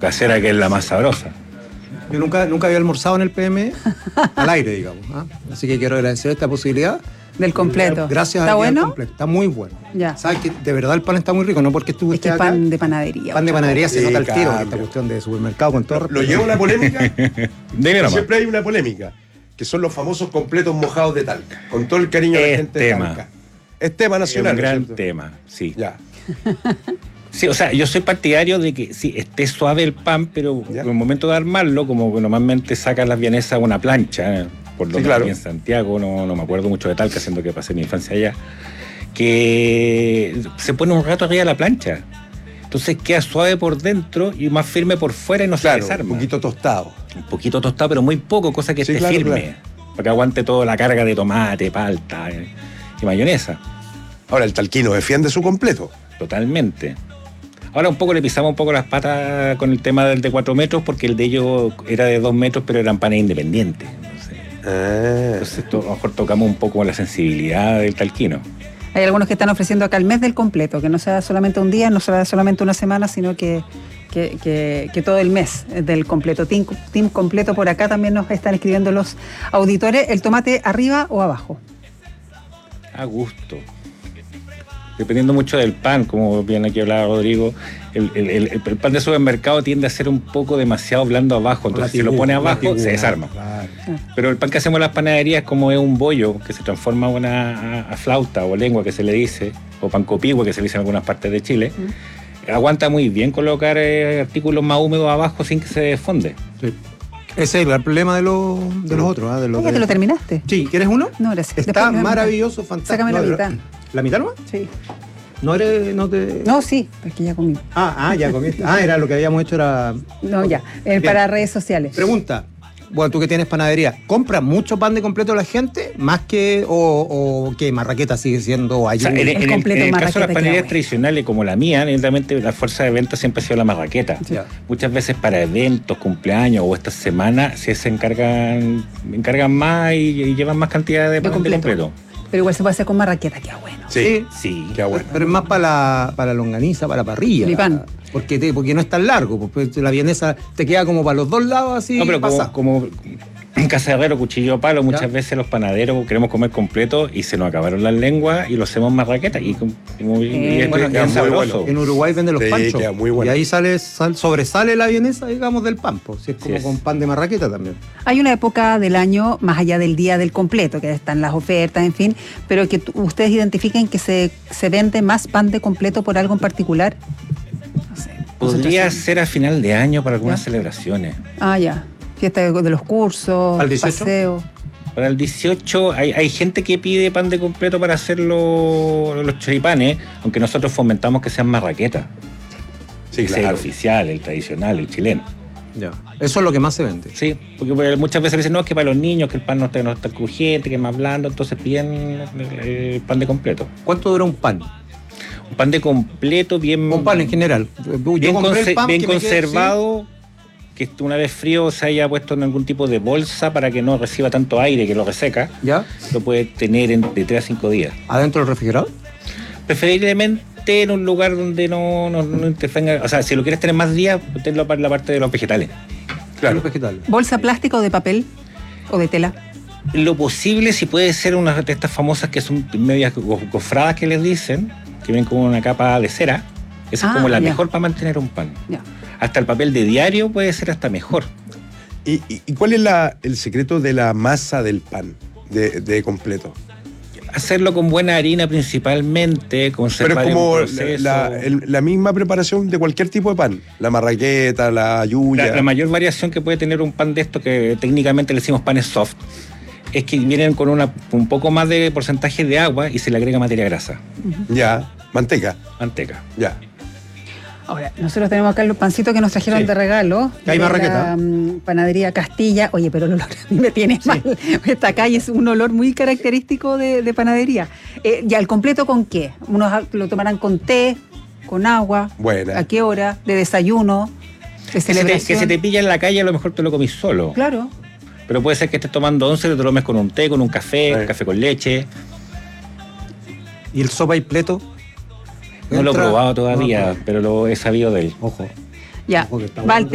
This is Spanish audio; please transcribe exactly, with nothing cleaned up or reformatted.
casera, que es la más sabrosa. Yo nunca, nunca había almorzado en el P M al aire, digamos. ¿eh? Así que quiero agradecer esta posibilidad. Del completo. Gracias ¿Está a bueno? completo. Está muy bueno. Ya. ¿Sabes que de verdad el pan está muy rico? No porque estuviste Es que acá. pan de panadería. Pan de panadería se Sí, nota el tiro, cambia. esta cuestión de supermercado con todo Lo respeto. lleva una polémica. Dime nomás. Siempre hay una polémica, que son los famosos completos mojados de Talca. Con todo el cariño de la Es gente tema. de Talca. Es tema Es nacional. un gran ¿cierto? tema, sí. Ya. Sí, o sea, yo soy partidario de que sí, esté suave el pan, pero Ya. en el momento de armarlo, como que normalmente sacan las vienesas a una plancha, eh, por lo Sí, que claro. aquí en Santiago, no, no me acuerdo mucho de Talca, siendo que pasé mi infancia allá, que se pone un rato arriba de la plancha. Entonces queda suave por dentro y más firme por fuera y no Claro, se desarma. un poquito tostado. Un poquito tostado, pero muy poco, cosa que Sí, esté claro, firme. claro. Para que aguante toda la carga de tomate, palta eh, y mayonesa. Ahora, el talquino defiende su completo. Totalmente. Ahora un poco le pisamos un poco las patas con el tema del de cuatro metros, porque el de ellos era de dos metros, pero eran panes independientes. Entonces, Ah. entonces to- a lo mejor tocamos un poco la sensibilidad del talquino. Hay algunos que están ofreciendo acá el mes del completo, que no sea solamente un día, no sea solamente una semana, sino que, que, que, que todo el mes del completo. Team, team completo por acá también nos están escribiendo los auditores. ¿El tomate arriba o abajo? A gusto. Dependiendo mucho del pan, como bien aquí hablaba Rodrigo, el, el, el, el pan de supermercado tiende a ser un poco demasiado blando abajo, entonces si lo pone abajo se desarma. Claro. Pero el pan que hacemos en las panaderías, como es un bollo que se transforma en una a, a flauta o lengua que se le dice, o pan copihue que se le dice en algunas partes de Chile, mm. aguanta muy bien colocar eh, artículos más húmedos abajo sin que se desfonde. Sí. Ese es el gran problema de los, de los otros. ¿eh? De los ¿Ya de... te lo terminaste? Sí, ¿quieres uno? No, gracias. Está Después me- maravilloso, fantástico. Sácame la No, mitad. ¿La mitad nomás? Sí. No eres, no te... No, sí, porque ya comí. Ah, ah, ya comiste. Ah, era lo que habíamos hecho era... No, ya. Eh, Bien. para redes sociales. Pregunta. Bueno, tú que tienes panadería, ¿compra mucho pan de completo la gente? ¿Más que, o, o que Marraqueta sigue siendo O sea, ayuno? en, El en el, completo en el caso de marraqueta las queda panaderías bueno. tradicionales como la mía, evidentemente la fuerza de venta siempre ha sido la marraqueta. Sí. Muchas veces para eventos, cumpleaños o esta semana sí se encargan, encargan más y, y llevan más cantidad de De pan de completo. completo. Pero igual se puede hacer con marraqueta, queda bueno. Sí. Sí. Qué bueno. Pero es más para la, para la longaniza, para la parrilla. Filipán. Porque, te, porque no es tan largo. Pues la vienesa te queda como para los dos lados así. No, pero pasa. como, como en Casa de Herrero, cuchillo palo, muchas Ya. veces los panaderos queremos comer completo y se nos acabaron las lenguas y lo hacemos marraqueta y, com- y muy, Eh, y es bueno, bien queda muy sabroso. bueno. En Uruguay venden los Sí, panchos. queda muy bueno. Y ahí sale, sal- sobresale la vienesa, digamos, del pan. Pues, si es como es. con pan de marraqueta también. Hay una época del año, más allá del día del completo, que están las ofertas, en fin, pero que t- ustedes identifiquen que se, se vende más pan de completo por algo en particular. No sé. Podría concentración. ser a final de año para algunas Ya. celebraciones. Ah, ya. Fiesta de, de los cursos, ¿Al dieciocho? paseo. Para el dieciocho hay, hay gente que pide pan de completo para hacer lo- los choripanes, aunque nosotros fomentamos que sean marraquetas. Sí, que sea el claro. oficial, el tradicional, el chileno. Ya. Eso es lo que más se vende. Sí, porque pues, muchas veces dicen, no, es que para los niños, que el pan no está, no está crujiente, que es más blando, entonces piden eh, pan de completo. ¿Cuánto dura un pan? Un pan de completo bien, Un pan en general. Yo bien, compré el conse- pan bien que me quedé- conservado, que una vez frío se haya puesto en algún tipo de bolsa para que no reciba tanto aire que lo reseca, ¿sí? ¿Ya? lo puede tener en, de tres a cinco días. ¿Adentro del refrigerador? Preferiblemente en un lugar donde no, no, no intervenga, o sea, si lo quieres tener más días, tenlo para la parte de los vegetales. Claro. Los vegetales. ¿Bolsa plástica o de papel? ¿O de tela? Lo posible, si puede ser una de estas famosas que son medias go- gofradas que les dicen, que ven como una capa de cera, esa Ah, es como la ya. mejor para mantener un pan. Ya. Hasta el papel de diario puede ser hasta mejor. ¿Y, y- y cuál es la, el secreto de la masa del pan de, de completo? Hacerlo con buena harina principalmente, Pero es conservar como el proceso. la, el- la misma preparación de cualquier tipo de pan. La marraqueta, la yuya. La, la mayor variación que puede tener un pan de esto, que técnicamente le decimos panes soft, es que vienen con una, un poco más de porcentaje de agua y se le agrega materia grasa, Ya, manteca. manteca. Ya. Ahora, nosotros tenemos acá los pancitos que nos trajeron Sí. de regalo. Hay de marraqueta. la mm, panadería Castilla. Oye, pero el olor a mí me tiene mal. Esta calle es un olor muy característico de, de panadería. Eh, ¿Ya el completo con qué? Unos lo tomarán con té, con agua. Buena. ¿A qué hora? ¿De desayuno? ¿De Que se, te, celebración? que se te pilla en la calle, a lo mejor te lo comís solo. Claro. Pero puede ser que estés tomando once y te lo tomes con un té, con un café, Sí. café con leche. ¿Y el sopa y pleto? No lo he Entra- probado todavía, No, pero lo he sabido de él. Ojo. Ya. Ojo que está Walter,